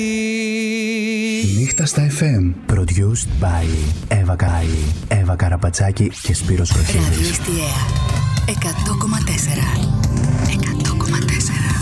Νύχτα στα FM. Produced by Εύα Καΐ, Εύα Καραπατσάκη και Σπύρος Χρυσίδης. Ραδιοστιαία 100,4. 100,4.